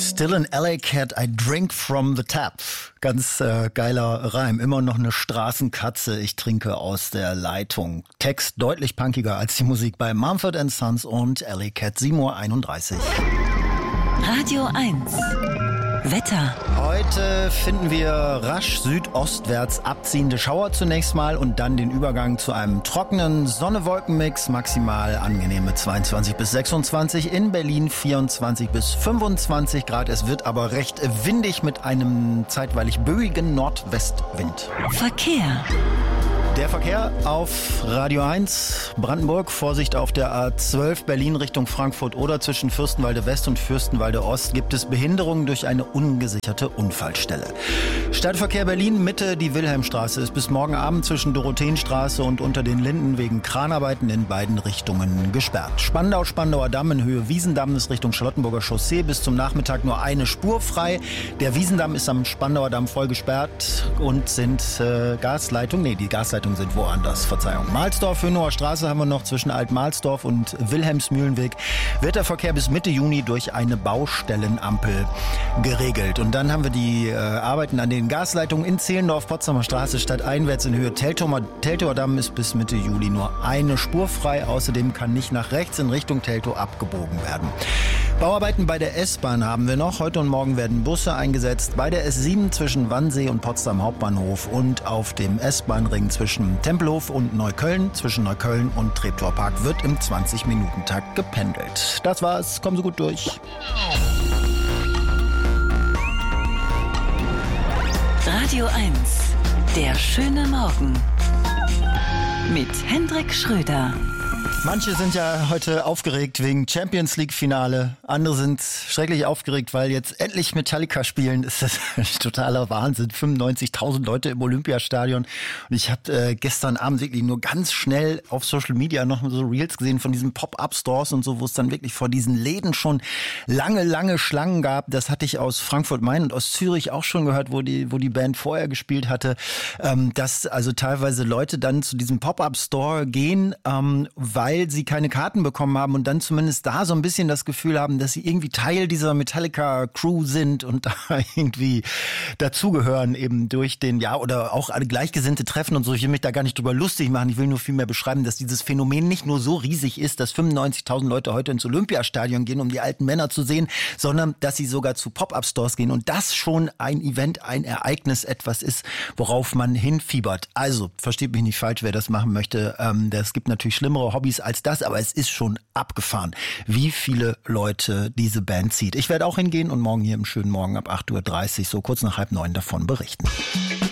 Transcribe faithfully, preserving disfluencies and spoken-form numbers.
Still an L A Cat, I drink from the tap. Ganz äh, geiler Reim. Immer noch eine Straßenkatze, ich trinke aus der Leitung. Text deutlich punkiger als die Musik bei Mumford and Sons und L A Cat. sieben Uhr einunddreißig. Radio eins. Wetter. Heute finden wir rasch südostwärts abziehende Schauer zunächst mal und dann den Übergang zu einem trockenen Sonne-Wolken-Mix. Maximal angenehme zweiundzwanzig bis sechsundzwanzig, in Berlin vierundzwanzig bis fünfundzwanzig Grad. Es wird aber recht windig mit einem zeitweilig böigen Nordwestwind. Verkehr. Der Verkehr auf Radio eins, Brandenburg, Vorsicht auf der A zwölf, Berlin Richtung Frankfurt oder zwischen Fürstenwalde West und Fürstenwalde Ost gibt es Behinderungen durch eine ungesicherte Unfallstelle. Stadtverkehr Berlin, Mitte, die Wilhelmstraße ist bis morgen Abend zwischen Dorotheenstraße und unter den Linden wegen Kranarbeiten in beiden Richtungen gesperrt. Spandau, Spandauer Damm in Höhe Wiesendamm ist Richtung Charlottenburger Chaussee bis zum Nachmittag nur eine Spur frei. Der Wiesendamm ist am Spandauer Damm voll gesperrt und sind äh, Gasleitungen, nee, die Gasleitungen sind woanders, Verzeihung. Mahlsdorf, Hönower Straße haben wir noch zwischen Alt-Mahlsdorf und Wilhelmsmühlenweg. Wird der Verkehr bis Mitte Juni durch eine Baustellenampel geregelt. Und dann haben wir die äh, Arbeiten an den Gasleitungen in Zehlendorf, Potsdamer Straße, stadteinwärts in Höhe Teltower, Teltower Damm ist bis Mitte Juli nur eine Spur frei. Außerdem kann nicht nach rechts in Richtung Teltow abgebogen werden. Bauarbeiten bei der S-Bahn haben wir noch. Heute und morgen werden Busse eingesetzt. Bei der S sieben zwischen Wannsee und Potsdam Hauptbahnhof und auf dem S-Bahn-Ring zwischen Tempelhof und Neukölln, zwischen Neukölln und Treptower Park wird im zwanzig-Minuten-Takt gependelt. Das war's. Kommen Sie gut durch. Radio eins. Der schöne Morgen. Mit Hendrik Schröder. Manche sind ja heute aufgeregt wegen Champions League Finale. Andere sind schrecklich aufgeregt, weil jetzt endlich Metallica spielen. Das ist totaler Wahnsinn. fünfundneunzigtausend Leute im Olympiastadion. Und ich habe äh, gestern Abend wirklich nur ganz schnell auf Social Media noch so Reels gesehen von diesen Pop-Up-Stores und so, wo es dann wirklich vor diesen Läden schon lange, lange Schlangen gab. Das hatte ich aus Frankfurt-Main und aus Zürich auch schon gehört, wo die, wo die Band vorher gespielt hatte. Ähm, dass also teilweise Leute dann zu diesem Pop-Up-Store gehen, ähm, weil weil sie keine Karten bekommen haben und dann zumindest da so ein bisschen das Gefühl haben, dass sie irgendwie Teil dieser Metallica-Crew sind und da irgendwie dazugehören eben durch den, ja, oder auch alle gleichgesinnte Treffen und so. Ich will mich da gar nicht drüber lustig machen. Ich will nur viel mehr beschreiben, dass dieses Phänomen nicht nur so riesig ist, dass fünfundneunzigtausend Leute heute ins Olympiastadion gehen, um die alten Männer zu sehen, sondern dass sie sogar zu Pop-Up-Stores gehen und das schon ein Event, ein Ereignis, etwas ist, worauf man hinfiebert. Also, versteht mich nicht falsch, wer das machen möchte. Ähm, es gibt natürlich schlimmere Hobbys als das, aber es ist schon abgefahren, wie viele Leute diese Band zieht. Ich werde auch hingehen und morgen hier im schönen Morgen ab acht Uhr dreißig, so kurz nach halb neun davon berichten.